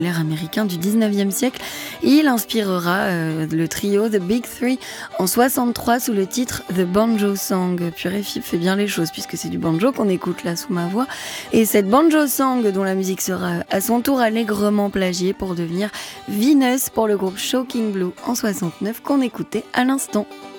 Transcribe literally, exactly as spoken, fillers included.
l'air américain du dix-neuvième siècle. Il inspirera euh, le trio The Big Three en soixante-trois sous le titre The Banjo Song. Purée, Philippe fait bien les choses puisque c'est du banjo qu'on écoute là sous ma voix. Et cette Banjo Song dont la musique sera à son tour allègrement plagiée pour devenir Venus pour le groupe Shocking Blue en soixante-neuf qu'on écoutait à l'instant.